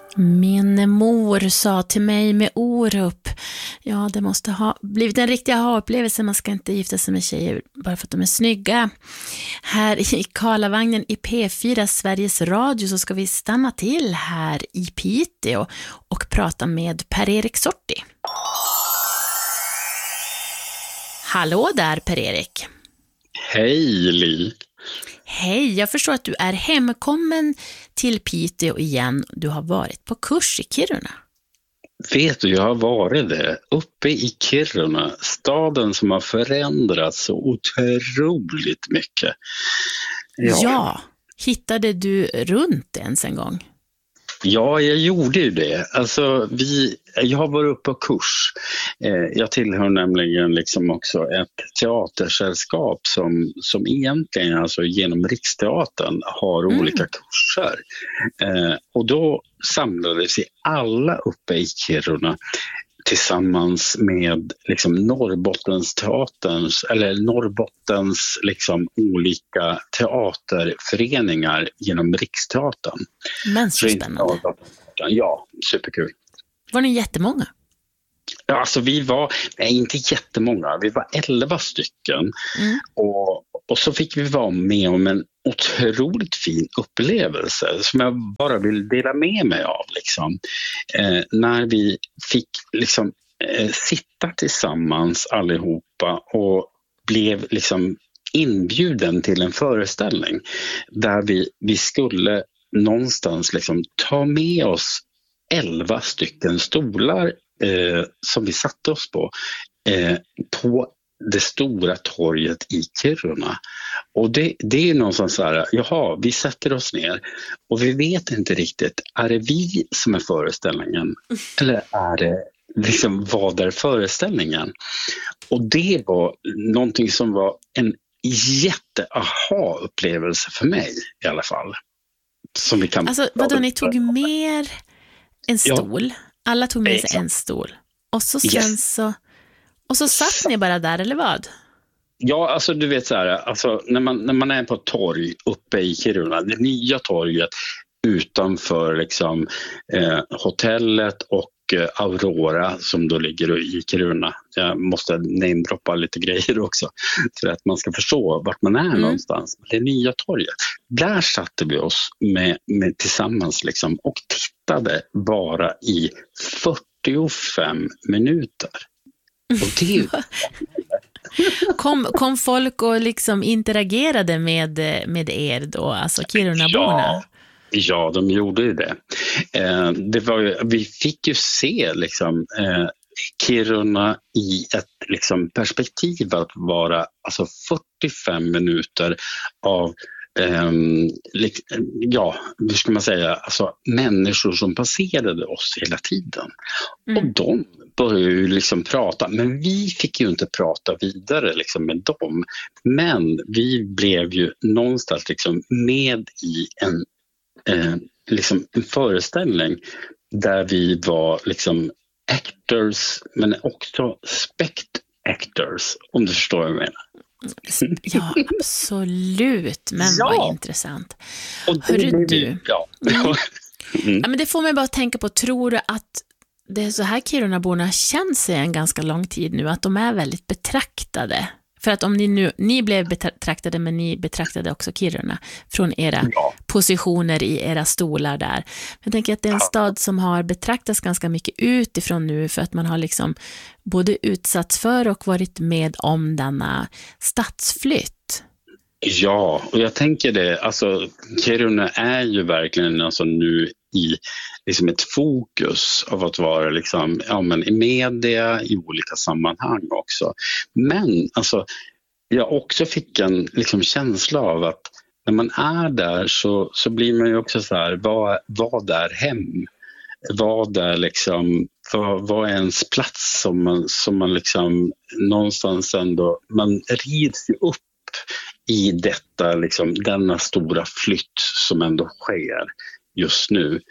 Min mor sa till mig med Orup, ja, det måste ha blivit en riktig aha-upplevelse. Man ska inte gifta sig med tjejer bara för att de är snygga. Här i Karlavagnen i P4 Sveriges Radio så ska vi stanna till här i Piteå och prata med Per-Erik Sorti. Hallå där, Per-Erik. Hej, Li. Hej, jag förstår att du är hemkommen till Piteå igen. Du har varit på kurs i Kiruna. Vet du, jag har varit det. Uppe i Kiruna, staden som har förändrats så otroligt mycket. Ja, hittade du runt ens en gång? Ja, jag gjorde ju det. Alltså, jag har varit uppe på kurs. Jag tillhör nämligen liksom också ett teatersällskap som egentligen alltså genom Riksteatern har olika kurser. Och då samlades vi alla uppe i Kiruna tillsammans med liksom Norrbottens liksom olika teaterföreningar genom Riksteatern. Men så spännande. Ja, superkul. Var ni jättemånga? Ja, alltså vi var, inte jättemånga, vi var 11 stycken och så fick vi vara med om en otroligt fin upplevelse som jag bara vill dela med mig av liksom. När vi fick liksom sitta tillsammans allihopa och blev liksom inbjuden till en föreställning där vi skulle någonstans liksom ta med oss 11 stycken stolar som vi satte oss på det stora torget i Kiruna. Och det är någonstans så här, jaha, vi sätter oss ner och vi vet inte riktigt, är det vi som är föreställningen eller är det liksom vad är föreställningen? Och det var någonting som var en jätte-aha-upplevelse för mig i alla fall. Som vi kan vadå, ni tog med en stol? Ja. Alla tog med sig en stol. Och så sen och så satt ni bara där, eller vad? Ja, alltså du vet så här, alltså när man är på ett torg uppe i Kiruna, det nya torget utanför liksom hotellet och Aurora som då ligger i Kiruna. Jag måste namedroppa lite grejer också för att man ska förstå vart man är någonstans. Det nya torget. Där satte vi oss med tillsammans liksom och tittade bara i 45 minuter. Och det kom folk och liksom interagerade med er då, alltså Kirunaborna? Ja, de gjorde ju det. Vi fick ju se liksom, Kiruna i ett liksom, perspektiv att vara alltså 45 minuter av hur ska man säga, alltså människor som passerade oss hela tiden. Och de började ju liksom prata, men vi fick ju inte prata vidare liksom med dem. Men vi blev ju någonstans liksom med i liksom en föreställning där vi var liksom actors men också spect-actors, om du förstår vad jag menar. Ja, absolut. Men vad intressant. Hörru du. Ja, men det får mig bara tänka på, tror du att det är så här Kirunaborna känner sig en ganska lång tid nu, att de är väldigt betraktade? För att om ni blev betraktade, men ni betraktade också Kiruna från era positioner i era stolar där. Jag tänker att det är en stad som har betraktats ganska mycket utifrån nu, för att man har liksom både utsatts för och varit med om denna stadsflytt. Ja, och jag tänker det, alltså Kiruna är ju verkligen alltså nu i liksom ett fokus av att vara liksom, i media i olika sammanhang också. Men alltså, jag också fick en liksom känsla av att när man är där så blir man ju också så här, vad är hem? Vad är liksom, vad är ens plats som man liksom någonstans ändå, man rids ju upp i detta liksom, denna stora flytt som ändå sker just nu,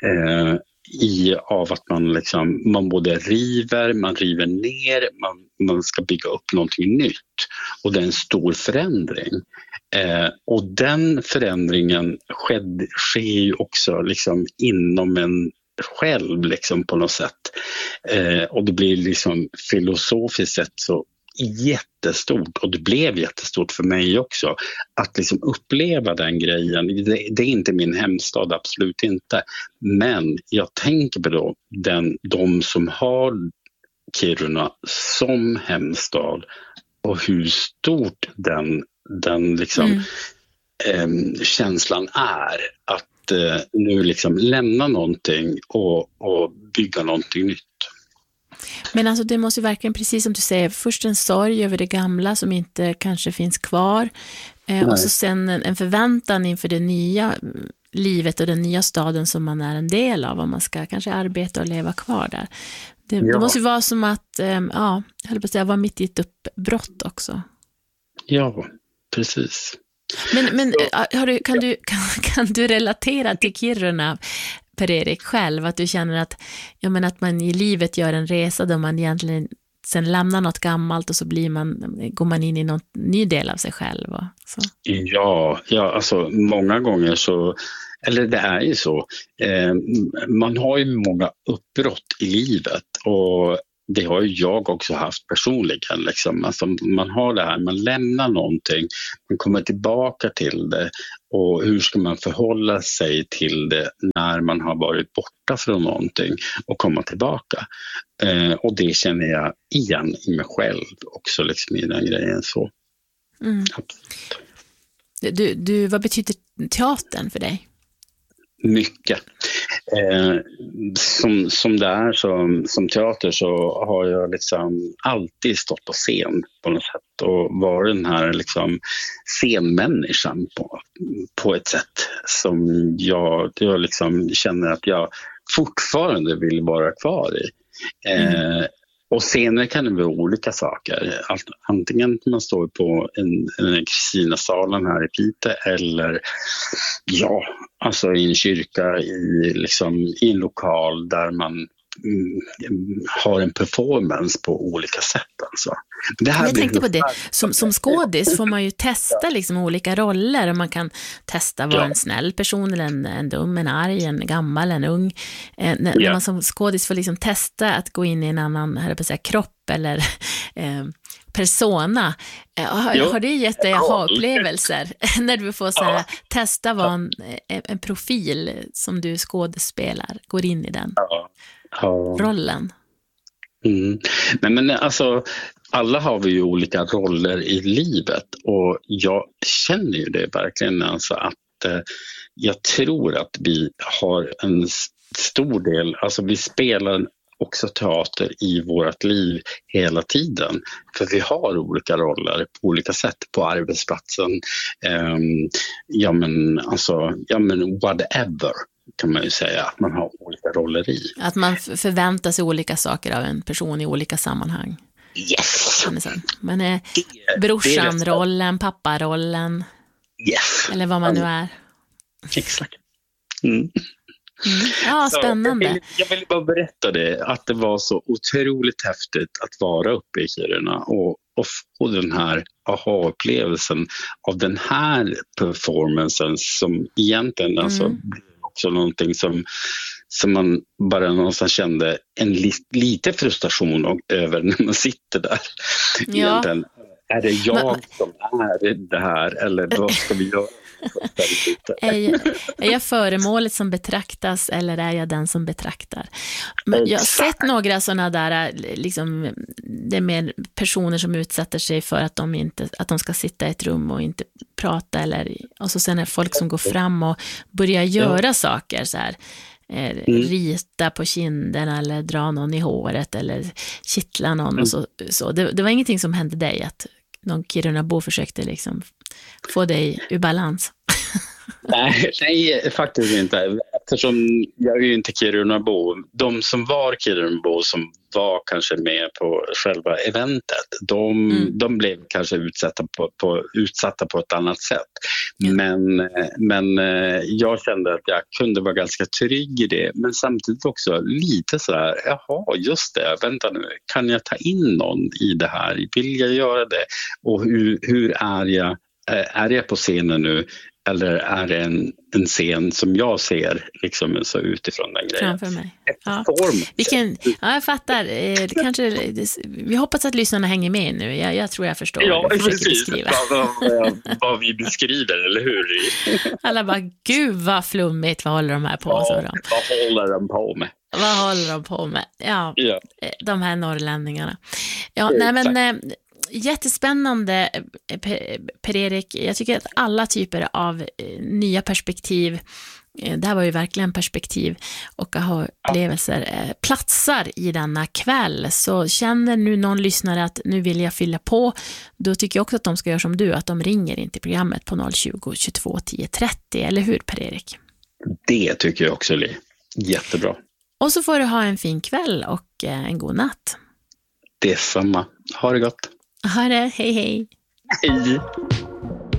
av att man både river ner, man ska bygga upp någonting nytt, och det är en stor förändring. Och den förändringen sker ju också liksom inom själv liksom på något sätt. Och det blir liksom filosofiskt sett så jättestort, och det blev jättestort för mig också att liksom uppleva den grejen. Det är inte min hemstad, absolut inte, men jag tänker på då de som har Kiruna som hemstad och hur stort den liksom känslan är att nu liksom lämna någonting och bygga någonting nytt. Men alltså det måste ju verkligen, precis som du säger, först en sorg över det gamla som inte kanske finns kvar, och så sen en förväntan inför det nya livet och den nya staden som man är en del av, om man ska kanske arbeta och leva kvar där. Det måste ju vara som att, jag höll på att säga, vara mitt i ett uppbrott också. Ja, precis. Men kan du relatera till Kiruna, Per-Erik, själv? Att du känner att man i livet gör en resa där man egentligen sen lämnar något gammalt och så går man in i någon ny del av sig själv. Och så. Ja, alltså många gånger så, eller det är ju så, man har ju många uppbrott i livet, och det har ju jag också haft personligen. Liksom. Alltså, man har det här, man lämnar någonting, man kommer tillbaka till det, och hur ska man förhålla sig till det när man har varit borta från någonting och komma tillbaka. Och det känner jag igen i mig själv också, liksom, i den grejen. Så. Vad betyder teatern för dig? Mycket. Som det är som teater, så har jag liksom alltid stått på scen på något sätt och varit den här liksom scenmänniskan på ett sätt som jag liksom känner att jag fortfarande vill vara kvar i. Och senare kan det vara olika saker. Antingen man står på en Kristinasalen här i Piteå, eller alltså i en kyrka, i en lokal där man har en performance på olika sätt. Alltså. Jag tänkte på det, som skådis får man ju testa liksom olika roller, och man kan testa vara en snäll person eller en dum, en arg, en gammal, en ung. När man som skådis får liksom testa att gå in i en annan kropp eller persona. Har det gett dig aha-upplevelser när du får testa vara en profil som du skådespelar, går in i den rollen? Men alltså, alla har vi ju olika roller i livet, och jag känner ju det verkligen, alltså, att jag tror att vi har en stor del, alltså vi spelar också teater i vårt liv hela tiden, för vi har olika roller på olika sätt på arbetsplatsen, whatever kan man ju säga att man har olika roller i. Att man förväntar sig olika saker av en person i olika sammanhang. Yes! Men brorsan-rollen, papparollen, eller vad man nu är. Exakt. Ja, spännande. Jag vill bara berätta det, att det var så otroligt häftigt att vara uppe i Kiruna och få den här aha-upplevelsen av den här performancen, som egentligen alltså också någonting som man bara någonstans kände en lite frustration över när man sitter där. Egentligen, är det jag som är det här, eller vad ska vi göra? Är jag föremålet som betraktas, eller är jag den som betraktar? Men jag har sett några sådana där, liksom, det är mer personer som utsätter sig för att de ska sitta i ett rum och inte prata, och så sen är folk som går fram och börjar göra saker så här. Rita på kinderna eller dra någon i håret eller kittla någon och så. Det var ingenting som hände dig, att någon Kirunabo försökte liksom få dig ur balans? Nej, faktiskt inte. Eftersom jag är ju inte Kirunabo. De som var Kirunabo, som var kanske med på själva eventet, de blev kanske utsatta på ett annat sätt. Men jag kände att jag kunde vara ganska trygg i det. Men samtidigt också lite så här, jaha, just det, vänta nu, kan jag ta in någon i det här? Vill jag göra det? Och hur är jag på scenen nu? eller är det en scen som jag ser liksom så utifrån den grejen? Framför mig. Ja. Ja, jag fattar. Vi hoppas att lyssnarna hänger med nu. Jag tror jag förstår vad du försöker beskriva. Vad vi beskriver, eller hur? Alla bara, gud vad flummigt, vad håller de här på? Vad håller de på med? Vad håller de på med? Ja. De här norrlänningarna. Ja, nej men... Jättespännande, Per-Erik. Jag tycker att alla typer av nya perspektiv, det här var ju verkligen perspektiv och upplevelser, platsar i denna kväll. Så känner nu någon lyssnare att nu vill jag fylla på, då tycker jag också att de ska göra som du, att de ringer in till programmet på 020 22 10 30, eller hur, Per-Erik? Det tycker jag också är jättebra. Och så får du ha en fin kväll och en god natt. Detsamma. Ha det gott. Ha det, hej hej. Hej.